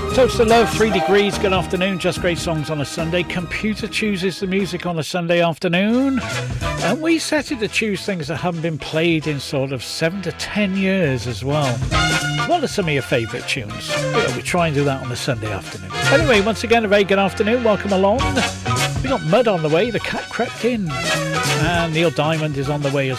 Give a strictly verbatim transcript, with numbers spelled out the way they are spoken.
Toast to Love, Three Degrees, good afternoon. Just Great Songs on a Sunday. Computer chooses the music on a Sunday afternoon. And we set it to choose things that haven't been played in sort of seven to ten years as well. What are some of your favourite tunes? Yeah, we try and do that on a Sunday afternoon. Anyway, once again, a very good afternoon. Welcome along. We got Mud on the way. The Cat Crept In. And Neil Diamond is on the way as